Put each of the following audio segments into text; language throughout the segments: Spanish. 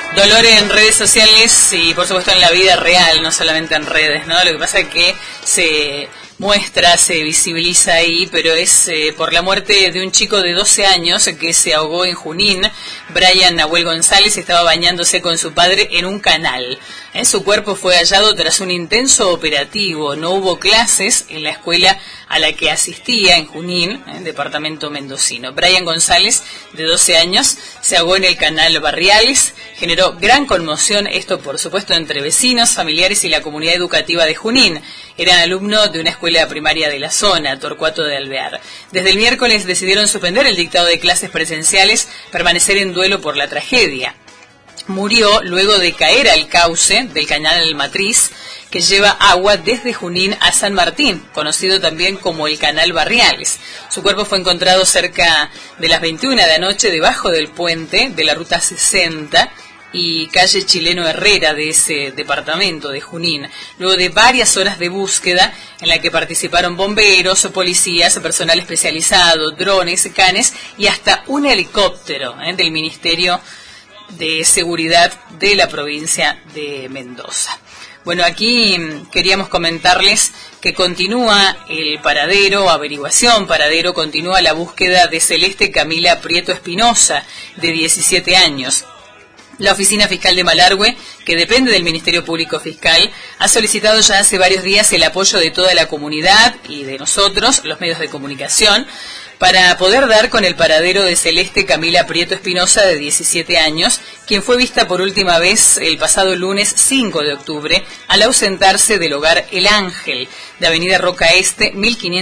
Dolor en redes sociales y por supuesto en la vida real, no solamente en redes, ¿no? Lo que pasa es que se muestra, se visibiliza ahí, pero es por la muerte de un chico de 12 años que se ahogó en Junín. Brian Nahuel González estaba bañándose con su padre en un canal. Su cuerpo fue hallado tras un intenso operativo. No hubo clases en la escuela a la que asistía en Junín, departamento mendocino. Brian González, de 12 años, se ahogó en el canal Barriales. Generó gran conmoción esto, por supuesto, entre vecinos, familiares y la comunidad educativa de Junín. Era alumno de una escuela primaria de la zona, Torcuato de Alvear. Desde el miércoles decidieron suspender el dictado de clases presenciales, permanecer en duelo por la tragedia. Murió luego de caer al cauce del canal Matriz, que lleva agua desde Junín a San Martín, conocido también como el canal Barriales. Su cuerpo fue encontrado cerca de las 21 de anoche debajo del puente de la ruta 60 y calle Chileno Herrera de ese departamento de Junín, luego de varias horas de búsqueda en la que participaron bomberos, policías, personal especializado, drones, canes y hasta un helicóptero del Ministerio de Seguridad de la provincia de Mendoza. Bueno, aquí queríamos comentarles que continúa el paradero, continúa la búsqueda de Celeste Camila Prieto Espinosa, de 17 años. La Oficina Fiscal de Malargüe, que depende del Ministerio Público Fiscal, ha solicitado ya hace varios días el apoyo de toda la comunidad y de nosotros, los medios de comunicación, para poder dar con el paradero de Celeste Camila Prieto Espinosa, de 17 años, quien fue vista por última vez el pasado lunes 5 de octubre al ausentarse del hogar El Ángel, de Avenida Roca Este,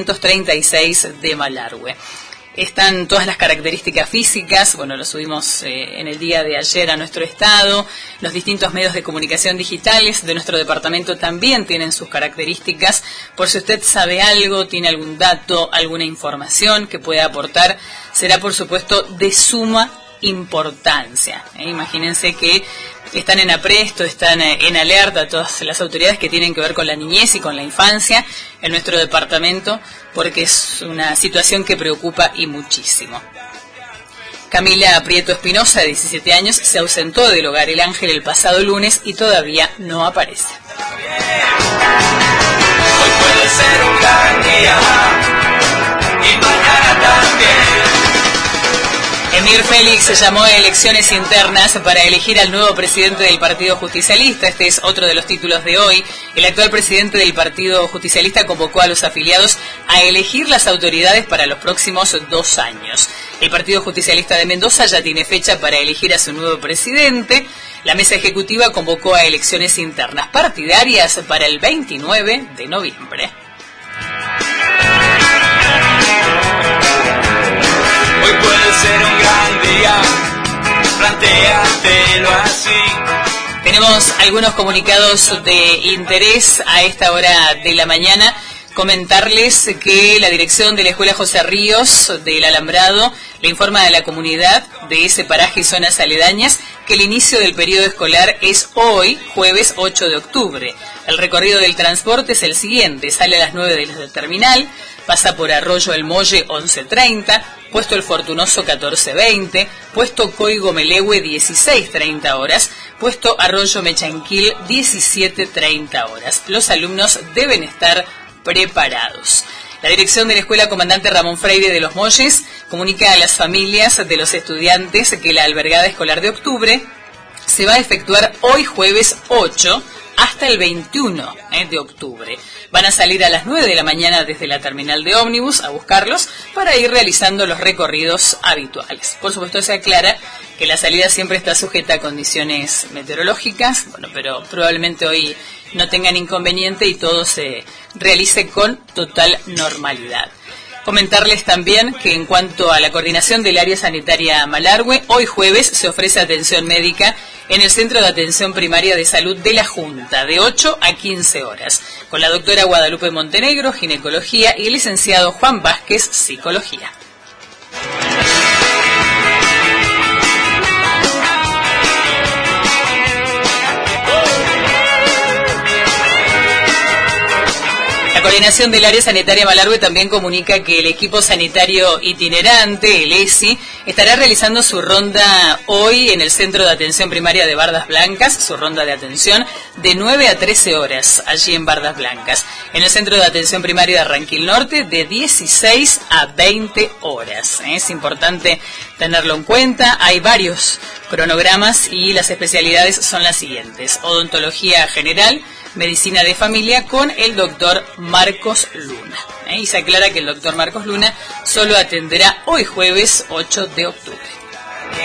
1536 de Malargüe. Están todas las características físicas, lo subimos en el día de ayer a nuestro estado. Los distintos medios de comunicación digitales de nuestro departamento también tienen sus características. Por si usted sabe algo, tiene algún dato, alguna información que pueda aportar, será por supuesto de suma importancia. Imagínense que están en apresto, están en alerta todas las autoridades que tienen que ver con la niñez y con la infancia en nuestro departamento, porque es una situación que preocupa y muchísimo. Camila Prieto Espinosa, de 17 años, se ausentó del hogar El Ángel el pasado lunes y todavía no aparece. Hoy puede ser un gran día y mañana también. Emir Félix llamó a elecciones internas para elegir al nuevo presidente del Partido Justicialista. Este es otro de los títulos de hoy. El actual presidente del Partido Justicialista convocó a los afiliados a elegir las autoridades para los próximos 2 años. El Partido Justicialista de Mendoza ya tiene fecha para elegir a su nuevo presidente. La mesa ejecutiva convocó a elecciones internas partidarias para el 29 de noviembre. Hoy puede ser un gran día, plantéatelo así. Tenemos algunos comunicados de interés a esta hora de la mañana. Comentarles que la dirección de la Escuela José Ríos del Alambrado le informa a la comunidad de ese paraje y zonas aledañas que el inicio del periodo escolar es hoy, jueves 8 de octubre. El recorrido del transporte es el siguiente: sale a las 9 de la terminal, pasa por Arroyo El Molle 11:30, puesto El Fortunoso 14:20, puesto Coigo Melegüe 16:30 horas, puesto Arroyo Mechanquil 17:30 horas. Los alumnos deben estar preparados. La dirección de la Escuela Comandante Ramón Freire de Los Molles comunica a las familias de los estudiantes que la albergada escolar de octubre se va a efectuar hoy jueves 8 hasta el 21 de octubre. Van a salir a las 9 de la mañana desde la terminal de ómnibus a buscarlos para ir realizando los recorridos habituales. Por supuesto, se aclara que la salida siempre está sujeta a condiciones meteorológicas, pero probablemente hoy no tengan inconveniente y todo se realice con total normalidad. Comentarles también que en cuanto a la coordinación del área sanitaria Malargüe, hoy jueves se ofrece atención médica en el Centro de Atención Primaria de Salud de la Junta, de 8 a 15 horas, con la doctora Guadalupe Montenegro, ginecología, y el licenciado Juan Vázquez, psicología. La coordinación del área sanitaria Malargüe también comunica que el equipo sanitario itinerante, el ESI, estará realizando su ronda hoy en el Centro de Atención Primaria de Bardas Blancas, su ronda de atención de 9 a 13 horas, allí en Bardas Blancas. En el Centro de Atención Primaria de Ranquil Norte, de 16 a 20 horas. Es importante tenerlo en cuenta. Hay varios cronogramas y las especialidades son las siguientes: odontología general, medicina de familia con el doctor Marcos Luna. Y se aclara que el doctor Marcos Luna solo atenderá hoy jueves 8 de octubre.